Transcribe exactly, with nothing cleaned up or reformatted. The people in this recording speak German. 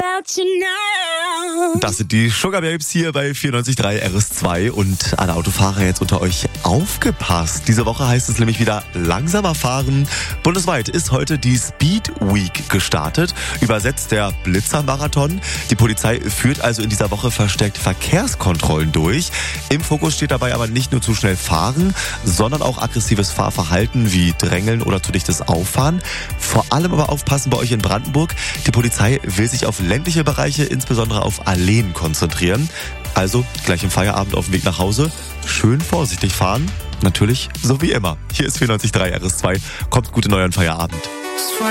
Das sind die Sugar Babes hier bei vierundneunzig Komma drei R S zwei und alle Autofahrer jetzt unter euch aufgepasst. Diese Woche heißt es nämlich wieder langsamer fahren. Bundesweit ist heute die Speed Week gestartet, übersetzt der Blitzermarathon. Die Polizei führt also in dieser Woche verstärkt Verkehrskontrollen durch. Im Fokus steht dabei aber nicht nur zu schnell fahren, sondern auch aggressives Fahrverhalten wie Drängeln oder zu dichtes Auffahren. Vor allem aber aufpassen bei euch in Brandenburg. Die Polizei will sich auf ländliche Bereiche, insbesondere auf Alleen konzentrieren. Also gleich im Feierabend auf dem Weg nach Hause schön vorsichtig fahren. Natürlich so wie immer. Hier ist vierundneunzig Komma drei R S zwei. Kommt gut in euren Feierabend.